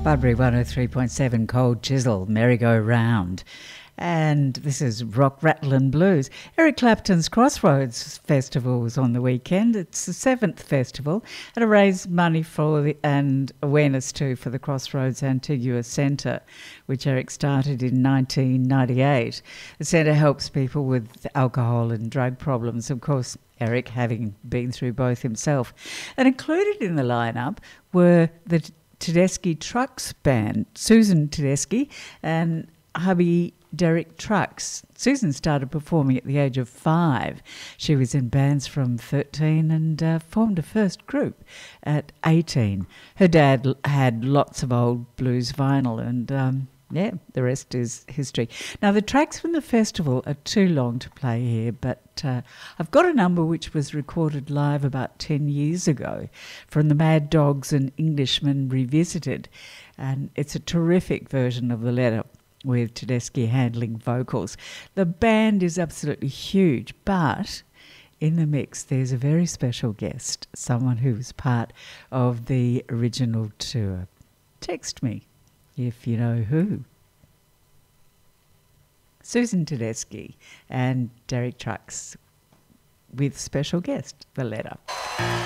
Budbury 103.7 Cold Chisel, Merry-Go-Round. And this is Rock, Rattle and Blues. Eric Clapton's Crossroads Festival was on the weekend. It's the 7th festival. It'll raise money for and awareness too for the Crossroads Antigua Centre, which Eric started in 1998. The centre helps people with alcohol and drug problems, of course, Eric having been through both himself. And included in the lineup were the Tedeschi Trucks Band, Susan Tedeschi and hubby Derek Trucks. Susan started performing at the age of 5. She was in bands from 13 and formed a first group at 18. Her dad had lots of old blues vinyl and the rest is history. Now, the tracks from the festival are too long to play here, but I've got a number which was recorded live about 10 years ago from the Mad Dogs and Englishmen Revisited, and it's a terrific version of the letter with Tedeschi handling vocals. The band is absolutely huge, but in the mix there's a very special guest, someone who was part of the original tour. Text me if you know who. Susan Tedeschi and Derek Trucks with special guest, The Letter.